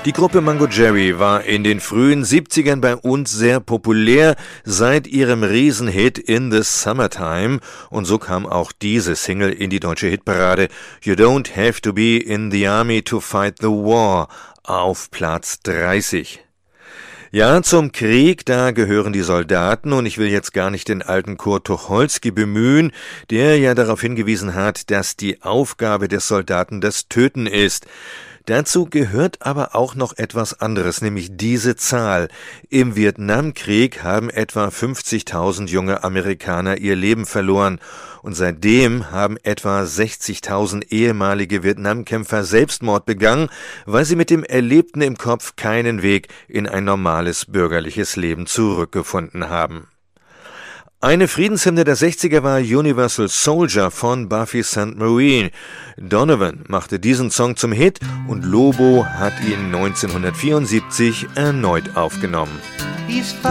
Die Gruppe Mango Jerry war in den frühen 70ern bei uns sehr populär seit ihrem Riesenhit In the Summertime, und so kam auch diese Single in die deutsche Hitparade. You don't have to be in the army to fight the war auf Platz 30. Ja, zum Krieg, da gehören die Soldaten, und ich will jetzt gar nicht den alten Kurt Tucholsky bemühen, der ja darauf hingewiesen hat, dass die Aufgabe des Soldaten das Töten ist. Dazu gehört aber auch noch etwas anderes, nämlich diese Zahl. Im Vietnamkrieg haben etwa 50.000 junge Amerikaner ihr Leben verloren, und seitdem haben etwa 60.000 ehemalige Vietnamkämpfer Selbstmord begangen, weil sie mit dem Erlebten im Kopf keinen Weg in ein normales bürgerliches Leben zurückgefunden haben. Eine Friedenshymne der 60er war Universal Soldier von Buffy Sainte-Marie. Donovan machte diesen Song zum Hit und Lobo hat ihn 1974 erneut aufgenommen.